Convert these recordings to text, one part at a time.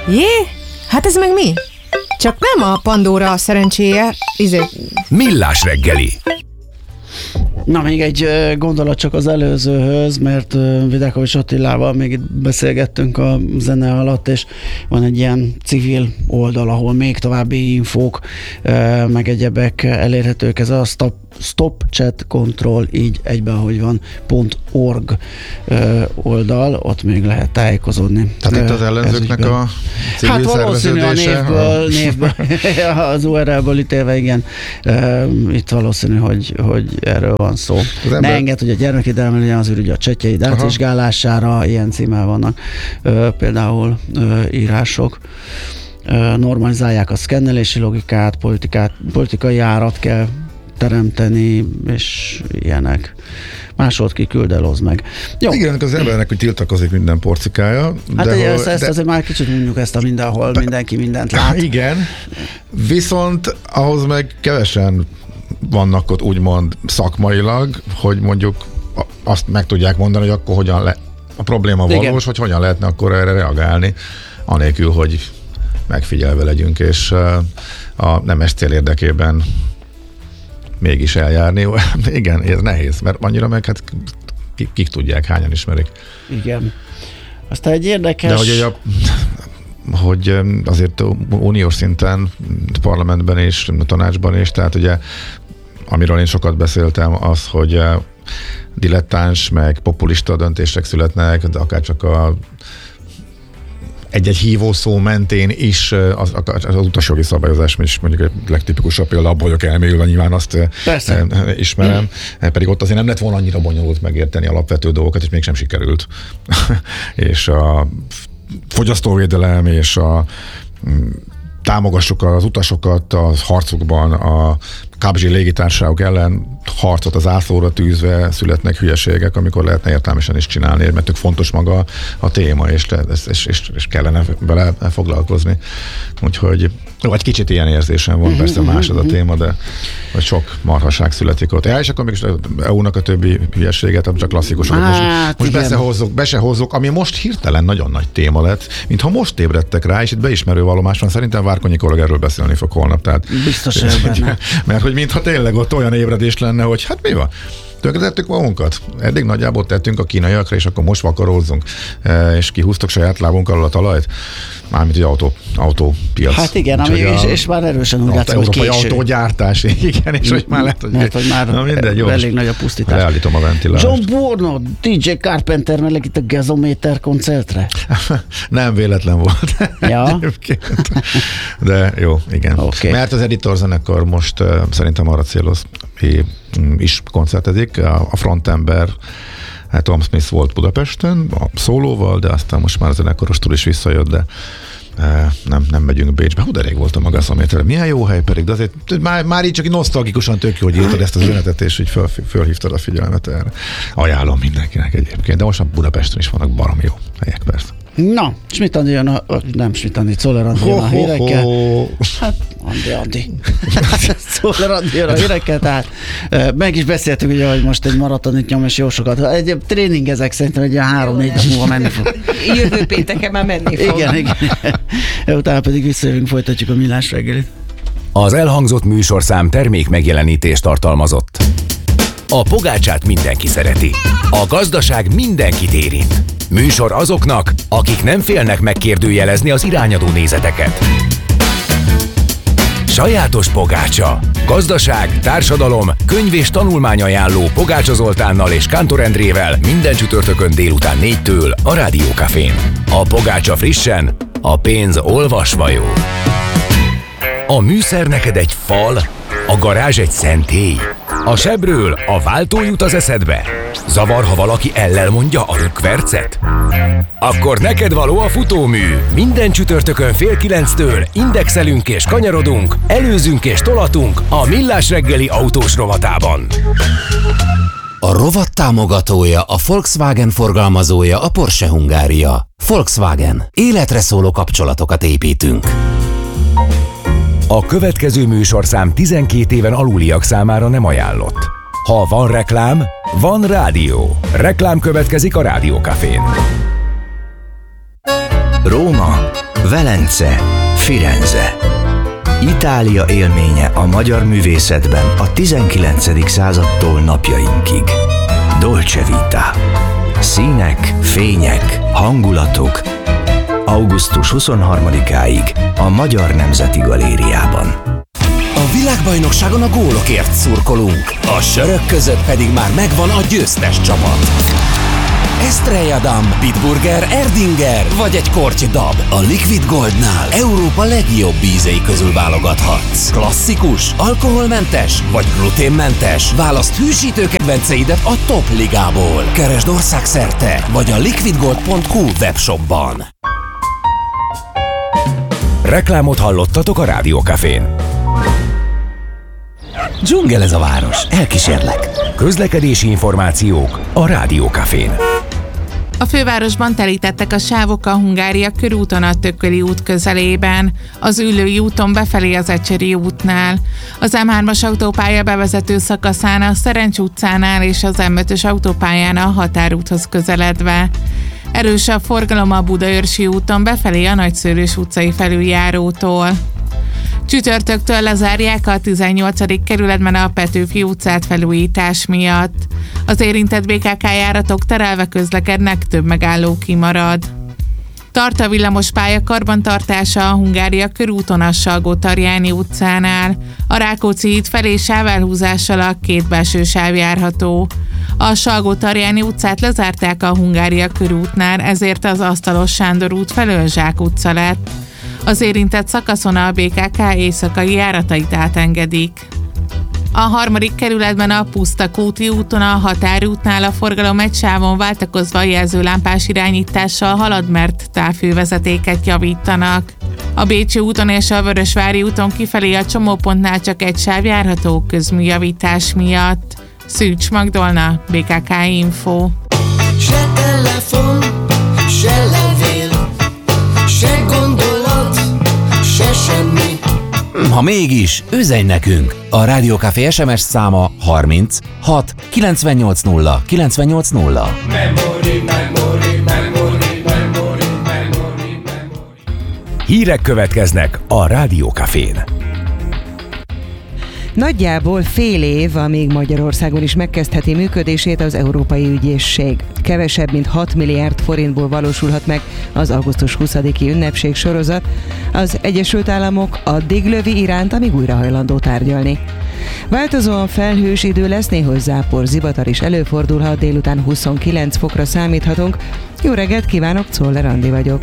Jé? Hát ez meg mi? Csak nem a Pandora szerencséje, Millás reggeli. Na, még egy gondolat csak az előzőhöz, mert Vidákovics Attilával még itt beszélgettünk a zene alatt, és van egy ilyen civil oldal, ahol még további infók, meg egyebek elérhetők. Ez a Stop Chat Control, így egyben, ahogy van, .org oldal, ott még lehet tájékozódni. Tehát itt az ellenzőknek a civil szerveződése? Hát valószínű a névből az URL-ből ítélve, igen. Itt valószínű, hogy erről van szó. Ne enged, hogy a gyermekvédelem legyen az ürügy a csetjeid átvizsgálására, ilyen címmel vannak például írások. Normalizálják a szkennelési logikát, politikai árat kell teremteni, és ilyenek. Másolt ki, küld el, hozd meg. Jó. Igen, az embernek, hogy tiltakozik minden porcikája. Hát ezt azért már kicsit mondjuk ezt a mindenhol, mindenki mindent lát. Igen, viszont ahhoz meg kevesen vannak ott úgymond szakmailag, hogy mondjuk azt meg tudják mondani, hogy akkor hogyan a probléma valós, igen, hogy hogyan lehetne akkor erre reagálni, anélkül, hogy megfigyelve legyünk, és a nemes cél érdekében mégis eljárni. Igen, ez nehéz, mert annyira meg hát kik tudják, hányan ismerik. Igen. Aztán egy érdekes... De hogy azért uniós szinten, parlamentben és tanácsban is, tehát ugye amiről én sokat beszéltem, az, hogy dilettáns, meg populista döntések születnek, de akár csak egy-egy hívószó mentén is az utasjogi szabályozás is mondjuk egy legtipikusabb példa, abban vagyok elmélyülve, nyilván azt ismerem, pedig ott azért nem lett volna annyira bonyolult megérteni alapvető dolgokat, és mégsem sikerült. És a fogyasztóvédelem és támogassuk az utasokat a harcukban, a Kabzsi légitársaságok ellen harcot az ászlóra tűzve születnek hülyeségek, amikor lehetne értelmesen is csinálni, mert tök fontos maga a téma, és kellene vele foglalkozni. Úgyhogy vagy kicsit ilyen érzésem van, persze más az a téma, de hogy sok marhaság születik ott. És akkor mégis EU-nak a többi hülyeséget, csak klasszikusokat most be se hozzuk, ami most hirtelen nagyon nagy téma lett, mintha most ébredtek rá, és itt beismerő vallomás van. Szerintem Várkonyi kollega erről beszélni fog holnap. Tehát, biztos mert hogy mintha tényleg ott olyan ébredés lenne, hogy hát mi van? Tönkretettük magunkat. Eddig nagyjából tettünk a kínaiakra, és akkor most vakarózzunk, és kihúztok saját lábunk alól a talajt. Mármint egy autópiac. Hát igen, és már erősen úgy látszik, hogy késő. Autógyártás, igen, és hogy már lehet, hogy... Mert hogy már elég nagy a pusztítás. Leállítom a ventilálást. John Borno, DJ Carpenter meleg itt a Gazometer koncertre. Nem véletlen volt. Ja? De jó, igen. Okay. Mert az Editor zenekar most szerintem arra céloz, is koncertezik. A frontember Tom Smith volt Budapesten a szólóval, de aztán most már a zenekarostól is visszajött, de nem megyünk Bécsbe. De rég voltam a Gazométerre. Milyen jó hely pedig, de azért már így csak nosztalgikusan tök jó, hogy írtad ezt az üzenetet, és hogy fölhívtad a figyelmet erre. Ajánlom mindenkinek egyébként, de most a Budapesten is vannak baromi jó helyek, persze. Na, Schmidt Andi jön Czoller Andi jön a hírekkel. Hát, Andi. Czoller Andi jön a hírekkel, tehát meg is beszéltük, ugye, hogy most egy maratonit nyom, és jó sokat. Egy tréningezek szerintem egy 3-4 nap múlva menni fog. Jövő pénteken már menni fog. Igen. Utána pedig visszajövünk, folytatjuk a Millás reggelit. Az elhangzott műsorszám termék megjelenítést tartalmazott. A pogácsát mindenki szereti. A gazdaság mindenkit érint. Műsor azoknak, akik nem félnek megkérdőjelezni az irányadó nézeteket. Sajátos pogácsa. Gazdaság, társadalom, könyv és tanulmányajánló Pogácsa Zoltánnal és Kántor Endrével minden csütörtökön délután 4-től a Rádió Cafén. A pogácsa frissen, a pénz olvasva jó. A műszer neked egy fal, a garázs egy szentély. A sebről a váltó jut az eszedbe. Zavar, ha valaki ellel mondja a rökkvercet? Akkor neked való a futómű. Minden csütörtökön 8:30 indexelünk és kanyarodunk, előzünk és tolatunk a Millás reggeli autós rovatában. A rovat támogatója, a Volkswagen forgalmazója, a Porsche Hungária. Volkswagen. Életre szóló kapcsolatokat építünk. A következő műsorszám 12 éven aluliak számára nem ajánlott. Ha van reklám, van rádió. Reklám következik a Rádió Cafén. Róma. Velence, Firenze. Itália élménye a magyar művészetben a 19. századtól napjainkig. Dolce Vita. Színek, fények, hangulatok. Augusztus 23-áig a Magyar Nemzeti Galériában. A világbajnokságon a gólokért szurkolunk, a sörök között pedig már megvan a győztes csapat. Estrella Damm, Bitburger, Erdinger vagy egy korty dab. A Liquid Goldnál Európa legjobb ízei közül válogathatsz. Klasszikus, alkoholmentes vagy gluténmentes? Válaszd hűsítő kedvenceidet a top ligából. Keresd országszerte vagy a liquidgold.hu webshopban. Reklámot hallottatok a Rádió Cafén. Dzsungel ez a város, elkísérlek. Közlekedési információk a Rádió Cafén. A fővárosban telítettek a sávok a Hungária körúton a Tököli út közelében, az Üllői úton befelé az Ecseri útnál, az M3-as autópálya bevezető szakaszán a Szerencs utcánál és az M5-ös autópályán a Határúthoz közeledve. Erős a forgalom a Budaörsi úton befelé a Nagyszőlős utcai felüljárótól. Csütörtöktől lezárják a 18. kerületben a Petőfi utcát felújítás miatt. Az érintett BKK járatok terelve közlekednek, több megálló kimarad. Tart a villamospálya karbantartása a Hungária körúton a Salgó-Tarjáni utcánál. A Rákóczi híd felé sávelhúzással a két belső sáv járható. A Salgó-Tarjáni utcát lezárták a Hungária körútnál, ezért az Asztalos Sándor út felől Zsák utca lett. Az érintett szakaszon a BKK éjszakai járatait átengedik. A 3. kerületben a Pusztakúti úton a Határútnál a forgalom egy sávon váltakozva jelzőlámpás irányítással halad, mert távhővezetéket javítanak. A Bécsi úton és a Vörösvári úton kifelé a csomópontnál csak egy sáv járható közműjavítás miatt. Szűcs Magdolna, BKK Info. Se telefon, se levél, se gondolat, se semmi. Ha mégis, üzenj nekünk! A Rádió Café SMS száma 30 6 980 980. Hírek következnek a Rádió Cafén. Nagyjából fél év, amíg Magyarországon is megkezdheti működését az Európai Ügyészség. Kevesebb, mint 6 milliárd forintból valósulhat meg az augusztus 20-i ünnepség sorozat. Az Egyesült Államok addig lövi Iránt, amíg újra hajlandó tárgyalni. Változóan felhős idő lesz, néhol zápor, zivatar is előfordulhat, délután 29 fokra számíthatunk. Jó reggelt kívánok, Czoller Andi vagyok.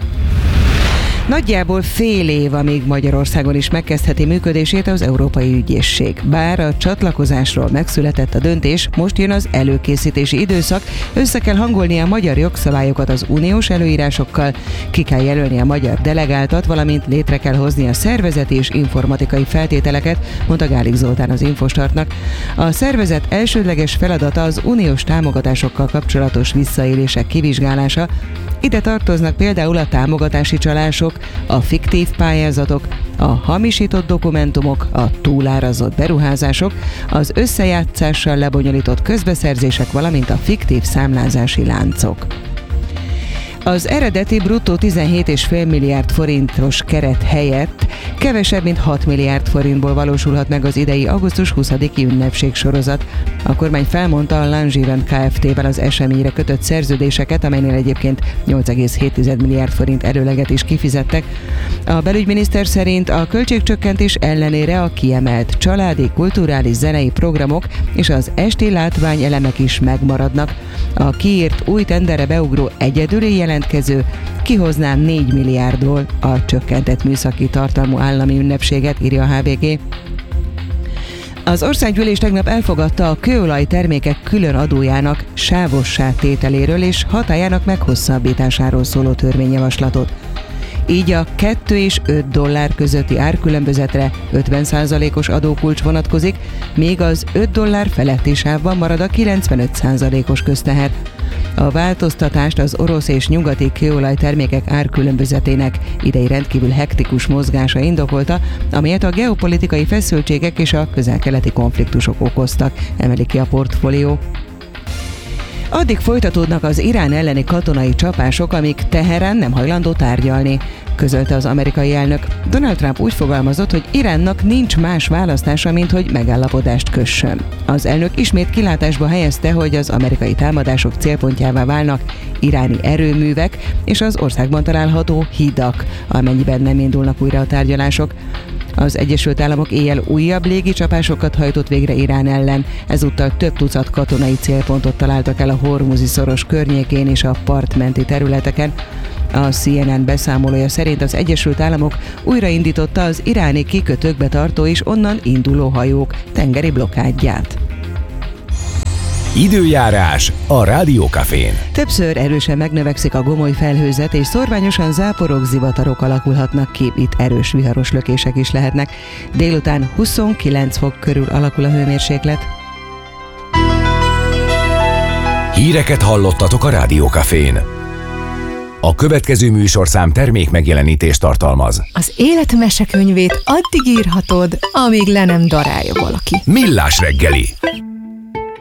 Nagyjából fél év, amíg Magyarországon is megkezdheti működését az Európai Ügyészség. Bár a csatlakozásról megszületett a döntés, most jön az előkészítési időszak, össze kell hangolni a magyar jogszabályokat az uniós előírásokkal, ki kell jelölni a magyar delegáltat, valamint létre kell hozni a szervezeti és informatikai feltételeket, mondta Gálik Zoltán az Infostartnak. A szervezet elsődleges feladata az uniós támogatásokkal kapcsolatos visszaélések kivizsgálása. Ide tartoznak például a támogatási csalások, a fiktív pályázatok, a hamisított dokumentumok, a túlárazott beruházások, az összejátszással lebonyolított közbeszerzések, valamint a fiktív számlázási láncok. Az eredeti bruttó 17,5 milliárd forintos keret helyett kevesebb, mint 6 milliárd forintból valósulhat meg az idei augusztus 20-i ünnepség sorozat. A kormány felmondta a Langevent Kft-vel az eseményre kötött szerződéseket, amelynél egyébként 8,7 milliárd forint előleget is kifizettek. A belügyminiszter szerint a költségcsökkentés ellenére a kiemelt családi, kulturális, zenei programok és az esti látványelemek is megmaradnak. A kiírt új tenderre beugró egyedüli jelentkező kihozná 4 milliárdból a csökkentett műszaki tartalmú állami ünnepséget, írja a HVG. Az országgyűlés tegnap elfogadta a kőolaj termékek külön adójának sávossá tételéről és hatályának meghosszabbításáról szóló törvényjavaslatot. Így a 2 és 5 dollár közötti árkülönbözetre 50%-os adókulcs vonatkozik, míg az 5 dollár feletti sávban marad a 95%-os közteher. A változtatást az orosz és nyugati kőolajtermékek árkülönbözetének idei rendkívül hektikus mozgása indokolta, amelyet a geopolitikai feszültségek és a közel-keleti konfliktusok okoztak, emeli ki a Portfólió. Addig folytatódnak az Irán elleni katonai csapások, amíg Teherán nem hajlandó tárgyalni. közölte az amerikai elnök. Donald Trump úgy fogalmazott, hogy Iránnak nincs más választása, mint hogy megállapodást kössön. Az elnök ismét kilátásba helyezte, hogy az amerikai támadások célpontjává válnak iráni erőművek és az országban található hidak, amennyiben nem indulnak újra a tárgyalások. Az Egyesült Államok éjjel újabb légicsapásokat hajtott végre Irán ellen, ezúttal több tucat katonai célpontot találtak el a Hormuzi-szoros környékén és a partmenti területeken. A CNN beszámolója szerint az Egyesült Államok újraindította az iráni kikötőkbe tartó és onnan induló hajók tengeri blokkádját. Időjárás a Rádiókafén. Többször erősen megnövekszik a gomoly felhőzet, és szórványosan záporok, zivatarok alakulhatnak ki, itt erős viharos lökések is lehetnek. Délután 29 fok körül alakul a hőmérséklet. Híreket hallottatok a Rádiókafén. A következő műsorszám termék megjelenítést tartalmaz. Az élet mesekönyvét addig írhatod, amíg le nem darálja valaki. Millás reggeli.